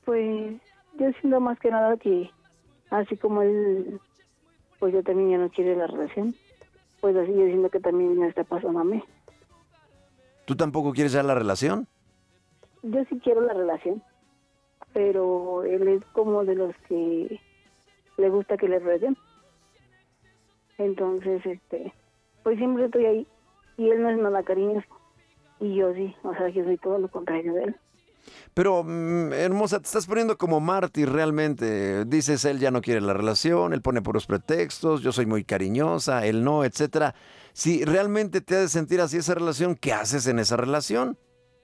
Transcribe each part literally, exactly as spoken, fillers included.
Pues yo siento más que nada que así como él, pues yo también ya no quiere la relación, pues así yo siento que también me está pasando a mí. ¿Tú tampoco quieres ya la relación? Yo sí quiero la relación, pero él es como de los que le gusta que le rueguen. Entonces, este, pues siempre estoy ahí y él no es nada cariñoso y yo sí, o sea, yo soy todo lo contrario de él. Pero, mm, hermosa, te estás poniendo como mártir realmente. Dices, él ya no quiere la relación, él pone puros pretextos, yo soy muy cariñosa, él no, etcétera. Si realmente te hace sentir así esa relación, ¿qué haces en esa relación?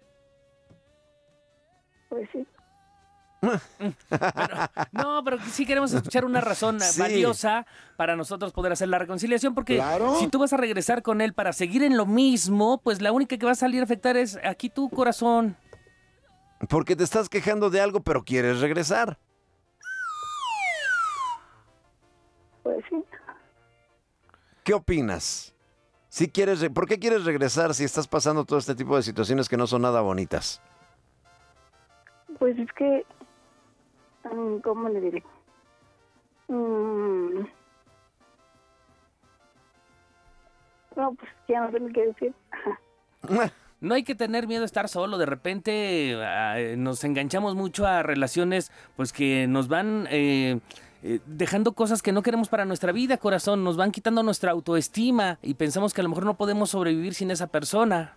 Pues sí. Pero, no, pero sí queremos escuchar una razón Sí. valiosa para nosotros poder hacer la reconciliación, porque Claro. si tú vas a regresar con él para seguir en lo mismo, pues la única que va a salir a afectar es aquí tu corazón. Porque te estás quejando de algo, pero quieres regresar. Pues sí. ¿Qué opinas? Si quieres, re- ¿Por qué quieres regresar si estás pasando todo este tipo de situaciones que no son nada bonitas? Pues es que, mm, ¿cómo le diré? Mm, no, pues ya no sé ni qué decir. No hay que tener miedo a estar solo. De repente eh, nos enganchamos mucho a relaciones pues que nos van eh, eh, dejando cosas que no queremos para nuestra vida, corazón. Nos van quitando nuestra autoestima y pensamos que a lo mejor no podemos sobrevivir sin esa persona.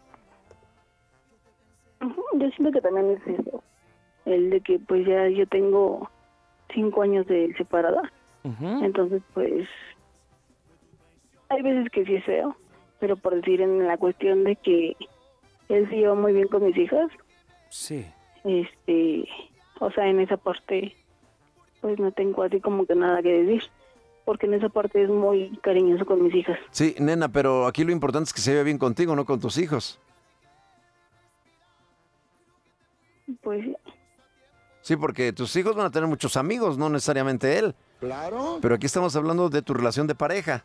Ujú, yo siento que también es eso. El de que pues ya yo tengo cinco años de separada. Ujú. Entonces pues hay veces que sí es feo. Pero por decir en la cuestión de que él se lleva muy bien con mis hijas. Sí. Este, o sea, en esa parte pues no tengo así como que nada que decir. Porque en esa parte es muy cariñoso con mis hijas. Sí, nena, pero aquí lo importante es que se vea bien contigo, no con tus hijos. Pues sí. Sí, porque tus hijos van a tener muchos amigos, no necesariamente él. Claro. Pero aquí estamos hablando de tu relación de pareja.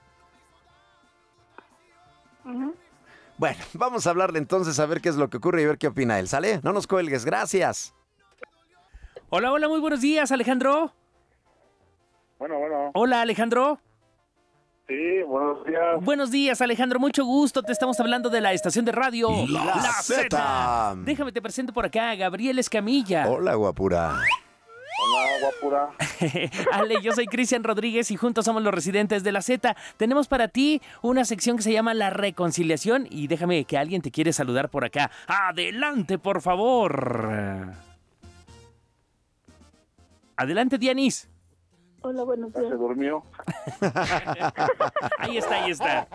Ujú. Bueno, vamos a hablarle entonces a ver qué es lo que ocurre y ver qué opina él. ¿Sale? No nos cuelgues, gracias. Hola, hola, muy buenos días, Alejandro. Bueno, bueno. Hola, Alejandro. Sí, buenos días. Buenos días, Alejandro, mucho gusto. Te estamos hablando de la estación de radio La Zeta. Déjame te presento por acá a Gabriel Escamilla. Hola, guapura. Hola, guapura. Ale, yo soy Cristian Rodríguez y juntos somos los residentes de la Z. Tenemos para ti una sección que se llama La Reconciliación y déjame que alguien te quiere saludar por acá. Adelante, por favor. Adelante, Dianis. Hola, buenos Ya se días. durmió. Ahí está, ahí está.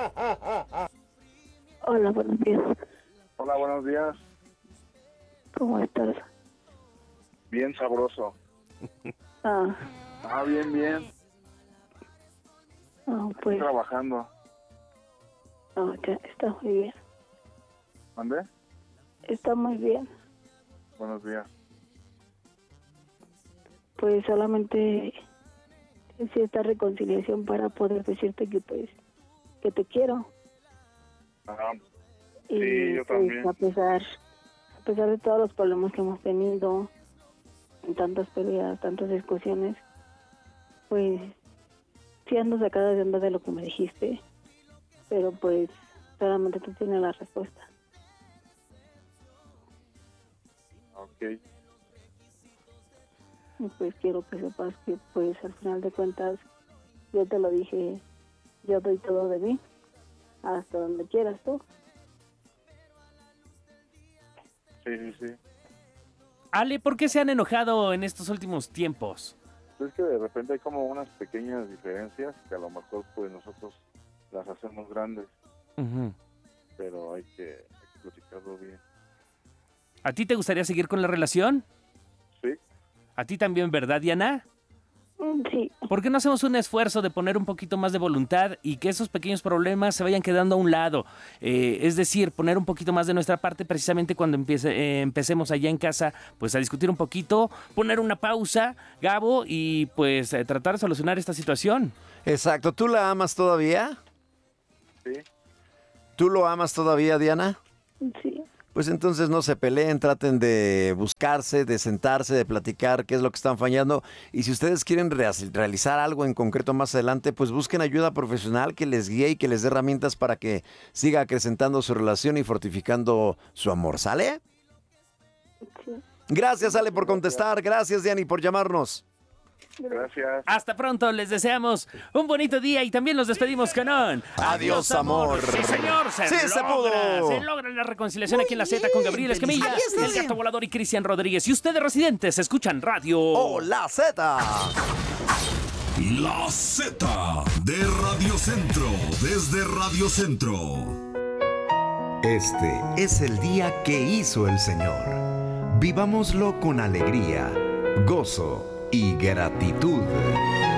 Hola, buenos días. Hola, buenos días. ¿Cómo estás? Bien sabroso. Ah, Ah, bien, bien. ah, pues, Trabajando. ah, ya, está muy bien. ¿Mandé? Está muy bien. Buenos días. Pues solamente hice esta reconciliación para poder decirte que pues que te quiero. Ah, Y Sí, yo pues, también. a pesar a pesar de todos los problemas que hemos tenido, tantas peleas, tantas discusiones, pues sí ando sacada de onda de lo que me dijiste, pero pues solamente tú tienes la respuesta. ok. Y pues quiero que sepas que pues al final de cuentas yo te lo dije, yo doy todo de mí hasta donde quieras tú. Sí, sí, sí. Ale, ¿por qué se han enojado en estos últimos tiempos? Es que de repente hay como unas pequeñas diferencias que a lo mejor pues nosotros las hacemos grandes, Ujú. pero hay que, hay que platicarlo bien. ¿A ti te gustaría seguir con la relación? Sí, ¿A ti también, verdad, Diana? Mm, Sí, ¿Por qué no hacemos un esfuerzo de poner un poquito más de voluntad y que esos pequeños problemas se vayan quedando a un lado? Eh, es decir, poner un poquito más de nuestra parte precisamente cuando empiece, eh, empecemos allá en casa pues a discutir un poquito, poner una pausa, Gabo, y pues eh, tratar de solucionar esta situación. Exacto, ¿tú la amas todavía? sí. ¿Tú lo amas todavía, Diana? sí. pues entonces no se peleen, traten de buscarse, de sentarse, de platicar qué es lo que están fallando. Y si ustedes quieren rea- realizar algo en concreto más adelante, pues busquen ayuda profesional que les guíe y que les dé herramientas para que siga acrecentando su relación y fortificando su amor. ¿Sale? Sí. Gracias, Ale, por contestar. Gracias, Diany, por llamarnos. Gracias. Hasta pronto, les deseamos un bonito día y también nos despedimos con un Adiós, amor. Sí, señor, se Sí, se logra, pudo. se logra la reconciliación aquí en la Z con Gabriel Escamilla, Ahí está. el Gato Volador y Cristian Rodríguez. Y ustedes, residentes, escuchan radio. ¡Oh, la Z! La Z de Radio Centro, desde Radio Centro. Este es el día que hizo el Señor. Vivámoslo con alegría, gozo y gratitud.